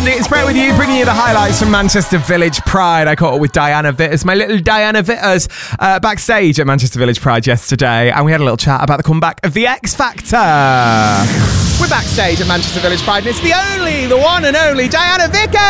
Andy, it's Brett with you, bringing you the highlights from Manchester Village Pride. I caught up with Diana Vitters, my little Diana Vitters, backstage at Manchester Village Pride yesterday, and we had a little chat about the comeback of The X Factor. We're backstage at Manchester Village Pride, and it's the one and only Diana Vickers!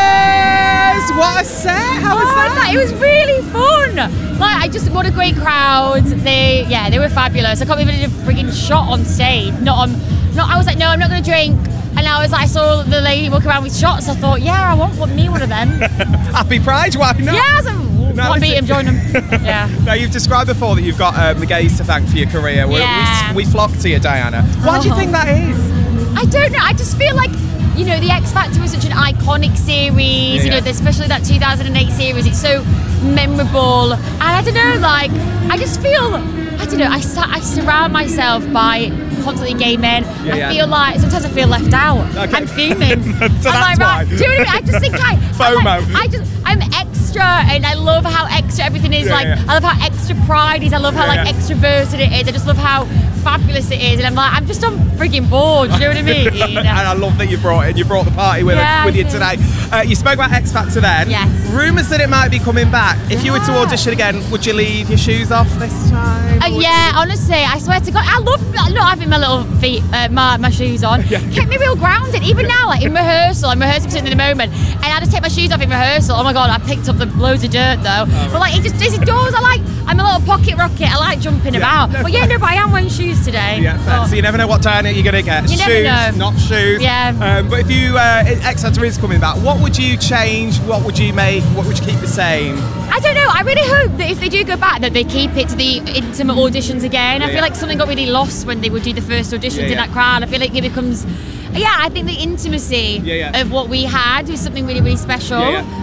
What a set! How was that? It was really fun. What a great crowd. They were fabulous. I can't believe I did a freaking shot on stage. I was like, no, I'm not going to drink. And I saw the lady walk around with shots. I thought, yeah, I want me one of them. Happy Pride, why not? Yeah, I was like, want to beat him, join him. Yeah. Now, you've described before that you've got the gays to thank for your career. We flock to you, Diana. Why do you think that is? I don't know. I just feel like, The X Factor was such an iconic series, especially that 2008 series. It's so memorable. And I don't know, I just feel, I surround myself by constantly gay men. Sometimes I feel left out. Okay. I'm fuming. So that's why. Do you know what I mean? I just think FOMO. I'm extra, and I love how extra everything is. I love how extra Pride is. I love how extroverted it is. I just love how fabulous it is, and I'm just on frigging board. Do you know what I mean? And I love that you brought the party with you today. You spoke about X Factor then. Yes. Rumours that it might be coming back. If you were to audition again, would you leave your shoes off this time? Honestly, I swear to God, I love not having my little feet, my shoes on. Kept me real grounded. Even now, in rehearsal, I'm rehearsing something in the moment, and I just take my shoes off in rehearsal. Oh my God, I picked up the loads of dirt though. But it does. I'm a little pocket rocket. I like jumping about. But but I am wearing shoes today. Yeah, fair. So you never know what Diana you're going to get. You shoes, never know. Not shoes. Yeah. But if you X Factor is coming back, what would you change? What would you make? What would you keep the same? I don't know. I really hope that if they do go back, that they keep it to the intimate auditions again. I feel like something got really lost when they would do the first auditions in that crowd. I feel like it becomes. I think the intimacy of what we had was something really, really special.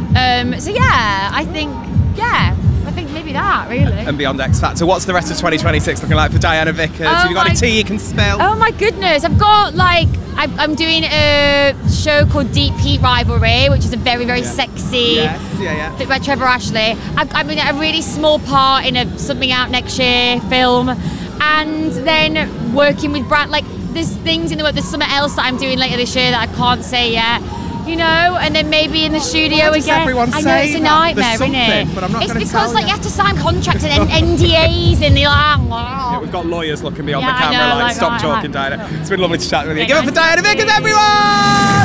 I think maybe that, really. And beyond X Factor, what's the rest of 2026 looking like for Diana Vickers? Have you got a tea you can spill? Oh my goodness, I've got I'm doing a show called Deep Heat Rivalry, which is a very, very sexy bit by Trevor Ashley. I'm in a really small part in a something out next year film, and then working with Brad. There's things in the work. There's something else that I'm doing later this year that I can't say yet. And then maybe in the studio again. I know it's a nightmare, isn't it? But I'm not it's because you have to sign contracts and NDAs and we've got lawyers looking beyond the camera stop talking, Diana. It's been lovely to chat with you. Give it for Diana Vickers, everyone!